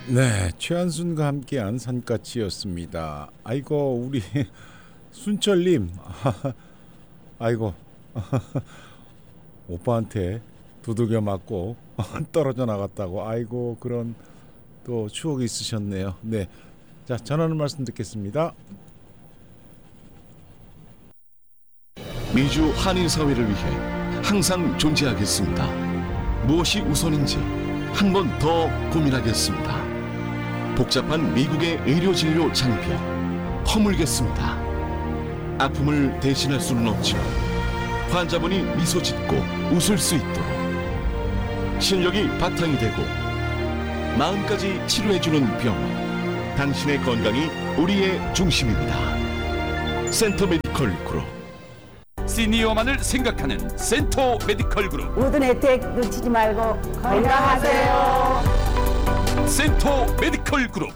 네, 최한순과 함께한 산까치였습니다. 아이고 우리 순철님, 아이고 오빠한테 두들겨 맞고 떨어져 나갔다고. 아이고 그런 또 추억이 있으셨네요. 네, 자 전하는 말씀 듣겠습니다. 미주 한인 사회를 위해 항상 존재하겠습니다. 무엇이 우선인지 한 번 더 고민하겠습니다. 복잡한 미국의 의료 진료 장벽 허물겠습니다. 아픔을 대신할 수는 없지만 환자분이 미소 짓고 웃을 수 있도록 실력이 바탕이 되고 마음까지 치료해주는 병원, 당신의 건강이 우리의 중심입니다. 센터 메디컬 그룹. 시니어만을 생각하는 센터 메디컬 그룹. 모든 혜택 놓치지 말고 건강하세요. 센터 메디컬 그룹.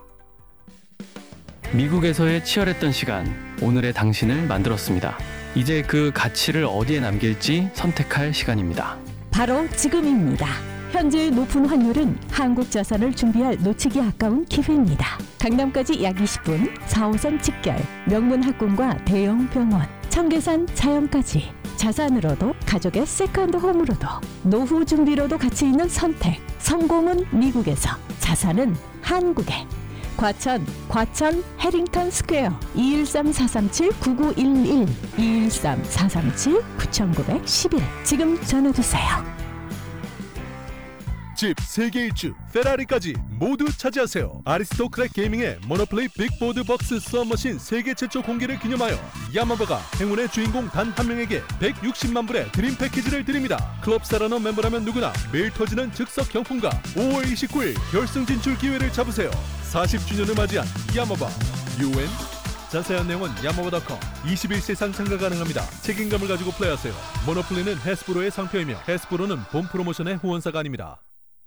미국에서의 치열했던 시간, 오늘의 당신을 만들었습니다. 이제 그 가치를 어디에 남길지 선택할 시간입니다. 바로 지금입니다. 현재의 높은 환율은 한국 자산을 준비할 놓치기 아까운 기회입니다. 강남까지 약 20분, 4호선 직결, 명문 학군과 대형 병원, 청계산 자연까지. 자산으로도 가족의 세컨드 홈으로도 노후 준비로도 가치 있는 선택. 성공은 미국에서, 자산은 한국에. 과천 해링턴 스퀘어 213-437-9911 213-437-9911 지금 전화주세요. 집 세계 일주 페라리까지 모두 차지하세요. 아리스토크랙 게이밍의 모노플레이 빅보드 벅스 수압머신 세계 최초 공개를 기념하여 야마바가 행운의 주인공 단 한 명에게 160만 불의 드림 패키지를 드립니다. 클럽 사라너 멤버라면 누구나 매일 터지는 즉석 경품과 5월 29일 결승 진출 기회를 잡으세요. 40주년을 맞이한 야마바 UN. 자세한 내용은 야마바.com. 21세상 참가 가능합니다. 책임감을 가지고 플레이하세요. 모노플레이는 해스브로의 상표이며 해스브로는 본 프로모션의 후원사가 아닙니다.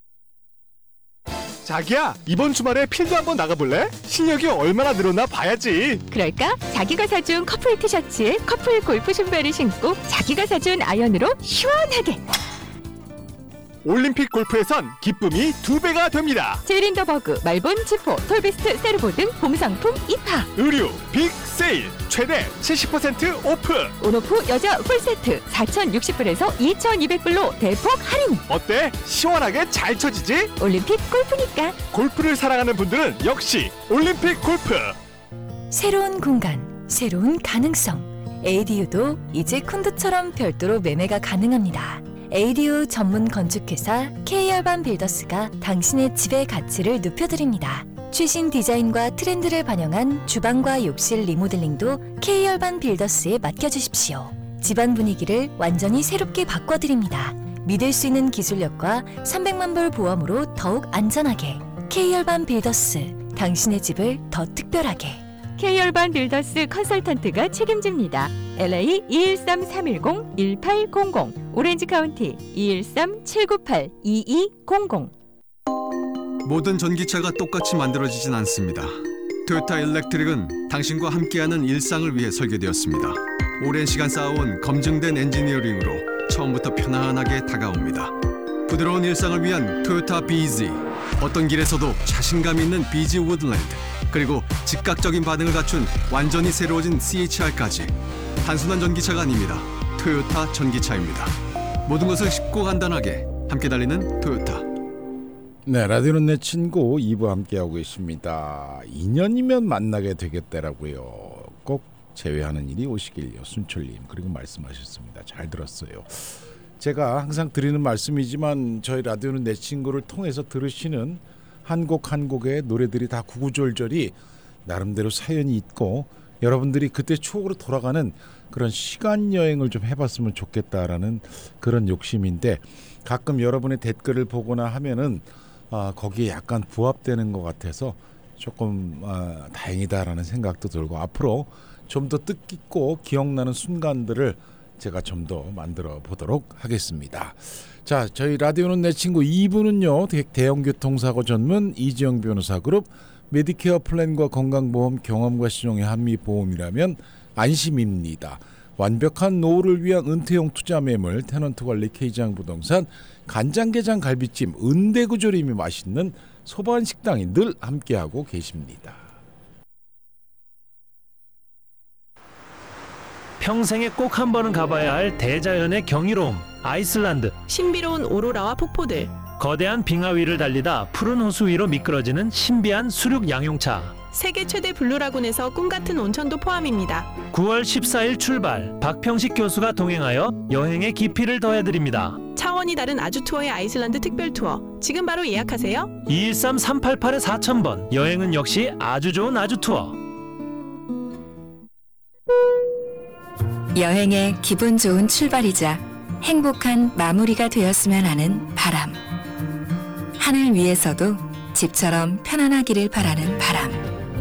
자기야, 이번 주말에 필드 한번 나가볼래? 실력이 얼마나 늘었나 봐야지. 그럴까? 자기가 사준 커플 티셔츠에 커플 골프 신발을 신고 자기가 사준 아이언으로 시원하게. 올림픽 골프에선 기쁨이 2배가 됩니다. 제린더버그, 말본, 지포, 톨비스트, 세르보 등 봄상품 입하. 의류 빅 세일 최대 70% 오프. 온오프 여자 풀세트 4,060불에서 2,200불로 대폭 할인. 어때? 시원하게 잘 쳐지지? 올림픽 골프니까. 골프를 사랑하는 분들은 역시 올림픽 골프. 새로운 공간, 새로운 가능성. ADU도 이제 콘도처럼 별도로 매매가 가능합니다. ADU 전문 건축회사 K열반 빌더스가 당신의 집의 가치를 높여드립니다. 최신 디자인과 트렌드를 반영한 주방과 욕실 리모델링도 K열반 빌더스에 맡겨주십시오. 집안 분위기를 완전히 새롭게 바꿔드립니다. 믿을 수 있는 기술력과 300만 불 보험으로 더욱 안전하게. K열반 빌더스, 당신의 집을 더 특별하게. K열반 빌더스 컨설턴트가 책임집니다. LA 213-310-1800, 오렌지 카운티 213-798-2200. 모든 전기차가 똑같이 만들어지진 않습니다. 토요타 일렉트릭은 당신과 함께하는 일상을 위해 설계되었습니다. 오랜 시간 쌓아온 검증된 엔지니어링으로 처음부터 편안하게 다가옵니다. 부드러운 일상을 위한 토요타 BZ. 어떤 길에서도 자신감 있는 BZ 우드랜드. 그리고 즉각적인 반응을 갖춘 완전히 새로워진 CHR까지. 단순한 전기차가 아닙니다. 토요타 전기차입니다. 모든 것을 쉽고 간단하게 함께 달리는 토요타. 네, 라디오는 내 친구 2부 함께하고 계십니다. 2년이면 만나게 되겠다라고요. 꼭 제외하는 일이 오시길요. 순철님 그리고 말씀하셨습니다. 잘 들었어요. 제가 항상 드리는 말씀이지만 저희 라디오는 내 친구를 통해서 들으시는 한 곡 한 곡의 노래들이 다 구구절절이 나름대로 사연이 있고 여러분들이 그때 추억으로 돌아가는 그런 시간 여행을 좀 해봤으면 좋겠다라는 그런 욕심인데 가끔 여러분의 댓글을 보거나 하면은 거기에 약간 부합되는 것 같아서 조금 다행이다라는 생각도 들고 앞으로 좀 더 뜻깊고 기억나는 순간들을 제가 좀 더 만들어 보도록 하겠습니다. 자, 저희 라디오는 내 친구 2부는요. 대형교통사고 전문 이지영 변호사 그룹 메디케어 플랜과 건강보험 경험과 신용의 한미보험이라면 안심입니다. 완벽한 노후를 위한 은퇴용 투자 매물 테넌트 관리 K장 부동산 간장게장 갈비찜 은대구조림이 맛있는 소반식당이 늘 함께하고 계십니다. 평생에 꼭 한 번은 가봐야 할 대자연의 경이로움, 아이슬란드. 신비로운 오로라와 폭포들. 거대한 빙하 위를 달리다 푸른 호수 위로 미끄러지는 신비한 수륙 양용차. 세계 최대 블루라군에서 꿈같은 온천도 포함입니다. 9월 14일 출발, 박평식 교수가 동행하여 여행의 깊이를 더해드립니다. 차원이 다른 아주 투어의 아이슬란드 특별 투어. 지금 바로 예약하세요. 213-388-4000번. 여행은 역시 아주 좋은 아주 투어. 여행의 기분 좋은 출발이자 행복한 마무리가 되었으면 하는 바람. 하늘 위에서도 집처럼 편안하기를 바라는 바람.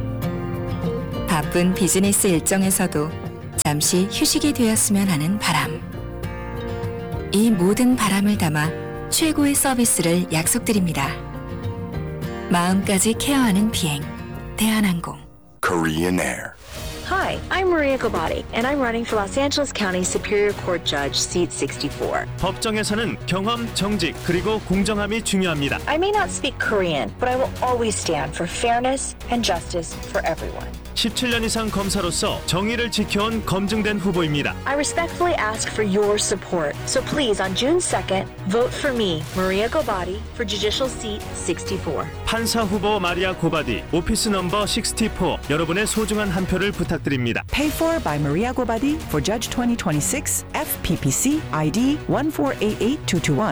바쁜 비즈니스 일정에서도 잠시 휴식이 되었으면 하는 바람. 이 모든 바람을 담아 최고의 서비스를 약속드립니다. 마음까지 케어하는 비행, 대한항공. Korean Air. Hi, I'm Maria Gobati, and I'm running for Los Angeles County Superior Court Judge, seat 64. 법정에서는 경험, 정직, 그리고 공정함이 중요합니다. I may not speak Korean, but I will always stand for fairness and justice for everyone. 17년 이상 검사로서 정의를 지켜온 검증된 후보입니다. I respectfully ask for your support. So please, on June 2nd, vote for me, Maria Gobati, for Judicial Seat 64. 판사 후보 마리아 고바디, 오피스 넘버 64. 여러분의 소중한 한 표를 부탁드립니다. Paid for by Maria Gobadi for Judge 2026, FPPC ID 1488221.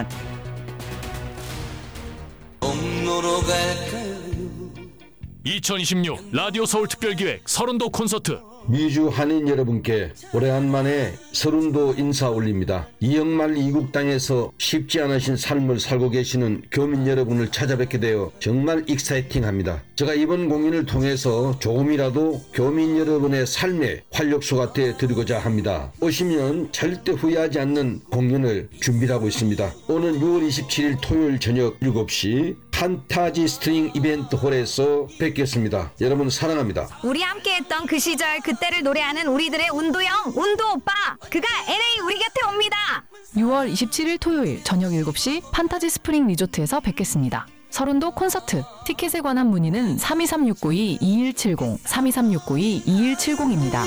2026 라디오 서울 특별기획 서른도 콘서트. 미주 한인 여러분께 오래간만에 서른도 인사 올립니다. 이영말 이국당에서 쉽지 않으신 삶을 살고 계시는 교민 여러분을 찾아뵙게 되어 정말 익사이팅합니다. 제가 이번 공연을 통해서 조금이라도 교민 여러분의 삶의 활력소가 되어드리고자 합니다. 오시면 절대 후회하지 않는 공연을 준비하고 있습니다. 오는 6월 27일 토요일 저녁 7시 판타지 스트링 이벤트 홀에서 뵙겠습니다. 여러분 사랑합니다. 우리 함께했던 그 시절 그때를 노래하는 우리들의 운도형 운도 오빠, 그가 LA 우리 곁에 옵니다. 6월 27일 토요일 저녁 7시 판타지 스프링 리조트에서 뵙겠습니다. 서른도 콘서트. 티켓에 관한 문의는 323-692-2170 323-692-2170입니다.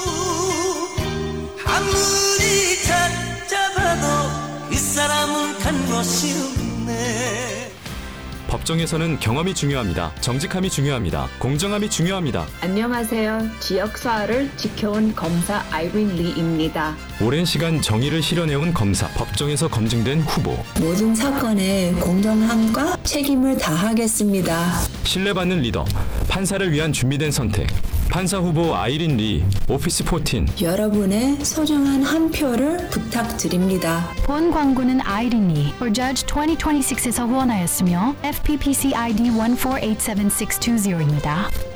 아무리 찾아봐도 이 사람은 간 것이 없네. 법정에서는 경험이 중요합니다. 정직함이 중요합니다. 공정함이 중요합니다. 안녕하세요. 지역사회를 지켜온 검사 아이린 리입니다. 오랜 시간 정의를 실현해온 검사, 법정에서 검증된 후보. 모든 사건에 공정함과 책임을 다하겠습니다. 신뢰받는 리더, 판사를 위한 준비된 선택. 판사 후보 아이린 리, 오피스 14. 여러분의 소중한 한 표를 부탁드립니다. 본 광고는 아이린 리 for Judge 2026에서 후원하였으며 FPPC ID 1487620입니다.